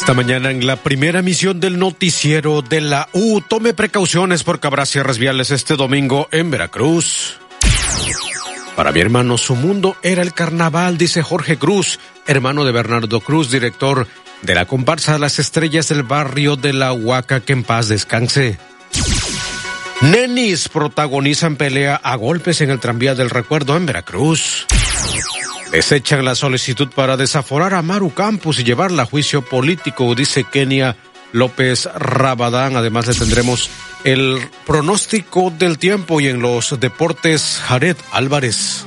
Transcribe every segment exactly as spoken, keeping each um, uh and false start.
Esta mañana en la primera emisión del noticiero de la U, tome precauciones porque habrá cierres viales este domingo en Veracruz. Para mi hermano, su mundo era el carnaval, dice Jorge Cruz, hermano de Bernardo Cruz, director de la comparsa Las Estrellas del barrio de La Huaca, que en paz descanse. Nenis protagonizan pelea a golpes en el tranvía del recuerdo en Veracruz. Desechan la solicitud para desaforar a Maru Campos y llevarla a juicio político, dice Kenia López Rabadán. Además le tendremos el pronóstico del tiempo y en los deportes, Jared Álvarez.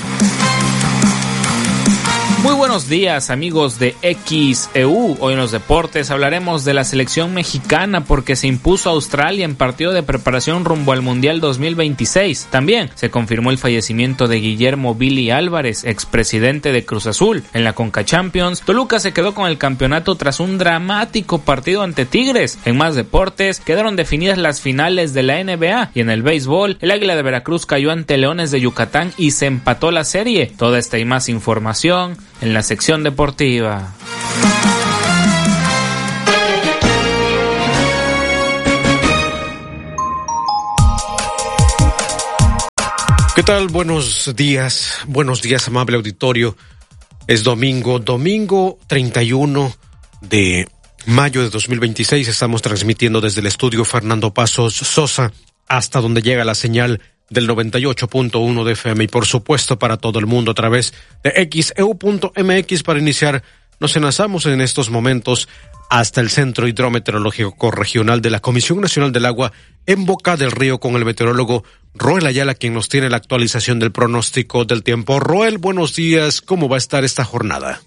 Muy buenos días, amigos de X E U. Hoy en los deportes hablaremos de la selección mexicana porque se impuso a Australia en partido de preparación rumbo al Mundial dos mil veintiséis. También se confirmó el fallecimiento de Guillermo Billy Álvarez, expresidente de Cruz Azul. En la Conca Champions, Toluca se quedó con el campeonato tras un dramático partido ante Tigres. En más deportes, quedaron definidas las finales de la N B A y en el béisbol, el Águila de Veracruz cayó ante Leones de Yucatán y se empató la serie. Toda esta y más información en la sección deportiva. ¿Qué tal? Buenos días, buenos días, amable auditorio. Es domingo, domingo treinta y uno de mayo de dos mil veintiséis. Estamos transmitiendo desde el estudio Fernando Pasos Sosa hasta donde llega la señal del noventa y ocho punto uno de F M y por supuesto para todo el mundo a través de X E U punto M X. Para iniciar, nos enlazamos en estos momentos hasta el Centro Hidrometeorológico Regional de la Comisión Nacional del Agua en Boca del Río con el meteorólogo Roel Ayala, quien nos tiene la actualización del pronóstico del tiempo. Roel, buenos días, ¿cómo va a estar esta jornada?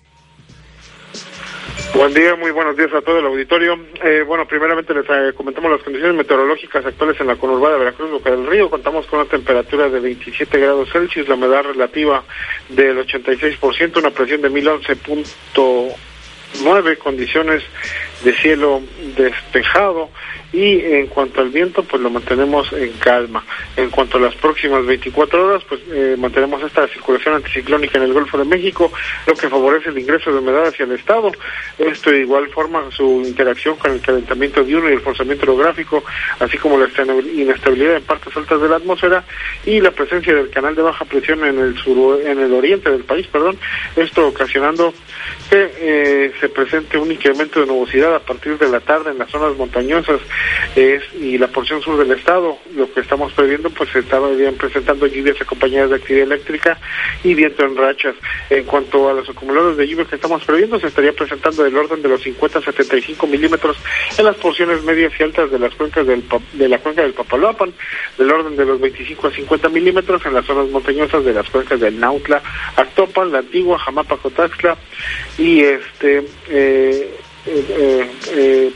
Buen día, muy buenos días a todo el auditorio. Eh, bueno, primeramente les eh, comentamos las condiciones meteorológicas actuales en la conurbada de Veracruz, Boca del Río. Contamos con una temperatura de veintisiete grados Celsius, la humedad relativa del ochenta y seis por ciento, una presión de mil once punto nueve, condiciones de cielo despejado. Y en cuanto al viento, pues lo mantenemos en calma. En cuanto a las próximas veinticuatro horas, pues eh, mantenemos esta circulación anticiclónica en el Golfo de México, lo que favorece el ingreso de humedad hacia el estado. Esto de igual forma su interacción con el calentamiento diurno y el forzamiento orográfico, así como la inestabilidad en partes altas de la atmósfera y la presencia del canal de baja presión en el sur, en el oriente del país, perdón. Esto ocasionando que eh, se presente un incremento de nubosidad a partir de la tarde en las zonas montañosas es y la porción sur del estado. Lo que estamos previendo, pues se estaban presentando lluvias acompañadas de actividad eléctrica y viento en rachas. En cuanto a los acumulados de lluvia que estamos previendo, se estaría presentando del orden de los cincuenta a setenta y cinco milímetros en las porciones medias y altas de las cuencas del de la cuenca del Papaloapan, del orden de los veinticinco a cincuenta milímetros en las zonas montañosas de las cuencas del Nautla, Actopan, La Antigua, Jamapa, Cotaxtla y este eh, eh, eh,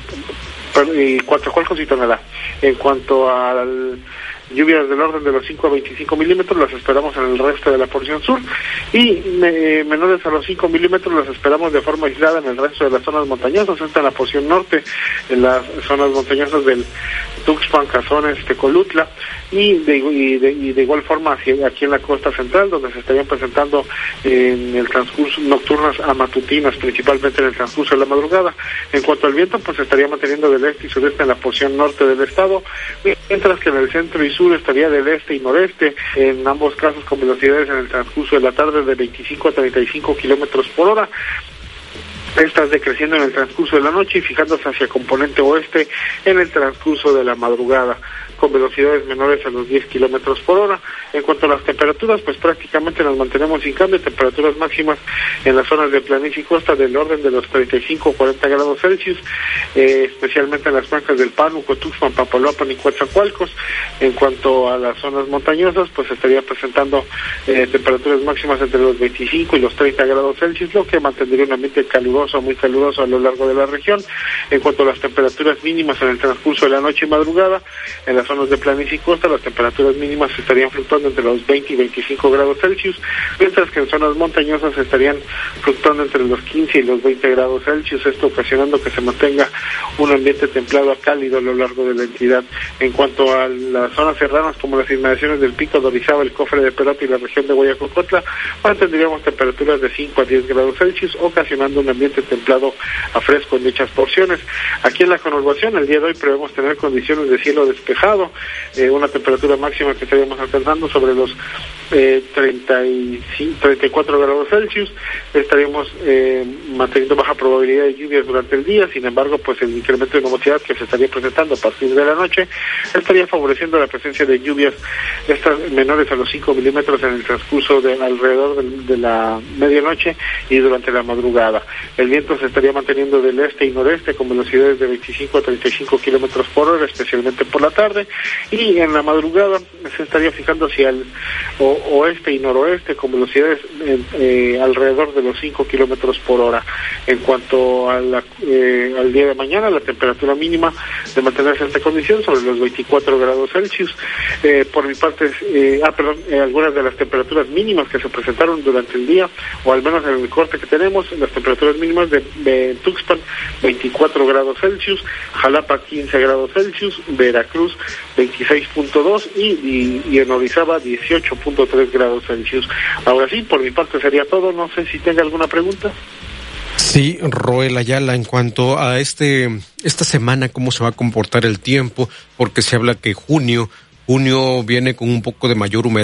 y Coatzacoalcos y Tonalá. En cuanto a lluvias del orden de los cinco a veinticinco milímetros, las esperamos en el resto de la porción sur, y me, menores a los cinco milímetros las esperamos de forma aislada en el resto de las zonas montañosas. Esta en la porción norte, en las zonas montañosas del Tuxpan, Cazones, Tecolutla, y de, y de, y de igual forma hacia, aquí en la costa central, donde se estarían presentando en el transcurso nocturnas a matutinas, principalmente en el transcurso de la madrugada. En cuanto al viento, pues se estaría manteniendo del este y sureste en la porción norte del estado, mientras que en el centro y sur estaría del este y noreste, en ambos casos con velocidades en el transcurso de la tarde de veinticinco a treinta y cinco kilómetros por hora. Estas decreciendo en el transcurso de la noche y fijándose hacia componente oeste en el transcurso de la madrugada, con velocidades menores a los diez kilómetros por hora. En cuanto a las temperaturas, pues prácticamente nos mantenemos sin cambio, temperaturas máximas en las zonas de planicie y costa del orden de los treinta y cinco a cuarenta grados Celsius, eh, especialmente en las cuencas del Pánuco, Tuxpan, Papaloapan y Coatzacoalcos. En cuanto a las zonas montañosas, pues estaría presentando eh, temperaturas máximas entre los veinticinco y los treinta grados Celsius, lo que mantendría un ambiente caluroso, muy caluroso a lo largo de la región. En cuanto a las temperaturas mínimas en el transcurso de la noche y madrugada, en las zonas de planicie y costa, las temperaturas mínimas estarían fluctuando entre los veinte y veinticinco grados Celsius, mientras que en zonas montañosas estarían fluctuando entre los quince y los veinte grados Celsius, esto ocasionando que se mantenga un ambiente templado a cálido a lo largo de la entidad. En cuanto a las zonas serranas, como las inmediaciones del Pico de Orizaba, el Cofre de Perote y la región de Guayacocotla, mantendríamos temperaturas de cinco a diez grados Celsius, ocasionando un ambiente mayormente templado a fresco en dichas porciones. Aquí en la conurbación, el día de hoy prevemos tener condiciones de cielo despejado, eh, una temperatura máxima que estaríamos alcanzando sobre los eh, treinta y cinco, treinta y cuatro grados Celsius. Estaríamos eh, manteniendo baja probabilidad de lluvias durante el día. Sin embargo, pues el incremento de nubosidad que se estaría presentando a partir de la noche estaría favoreciendo la presencia de lluvias estas menores a los cinco milímetros en el transcurso de alrededor de, de la medianoche y durante la madrugada. El viento se estaría manteniendo del este y noreste con velocidades de veinticinco a treinta y cinco kilómetros por hora, especialmente por la tarde, y en la madrugada se estaría fijando hacia el o, oeste y noroeste con velocidades eh, eh, alrededor de los cinco kilómetros por hora. En cuanto a la, eh, al día de mañana, la temperatura mínima de mantenerse en esta condición sobre los veinticuatro grados Celsius. Eh, por mi parte, eh, ah, perdón, eh, algunas de las temperaturas mínimas que se presentaron durante el día, o al menos en el corte que tenemos, las temperaturas mínimas de, de Tuxpan, veinticuatro grados Celsius, Jalapa, quince grados Celsius, Veracruz, veintiséis punto dos y, y, y en Orizaba, dieciocho punto tres grados Celsius. Ahora sí, por mi parte sería todo. No sé si tenga alguna pregunta. Sí, Roel Ayala, en cuanto a este esta semana, ¿cómo se va a comportar el tiempo? Porque se habla que junio, junio viene con un poco de mayor humedad.